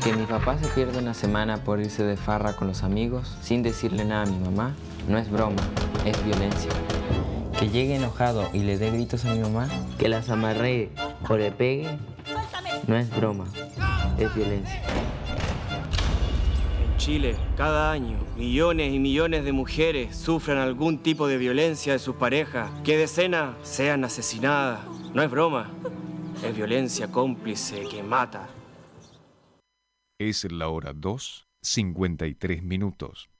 Que mi papá se pierda una semana por irse de farra con los amigos sin decirle nada a mi mamá no es broma, es violencia. Que llegue enojado y le dé gritos a mi mamá, que las amarree o le pegue, no es broma, es violencia. En Chile, cada año, millones y millones de mujeres sufren algún tipo de violencia de sus parejas. Que decenas sean asesinadas. No es broma, es violencia cómplice que mata. Es la hora 2:53.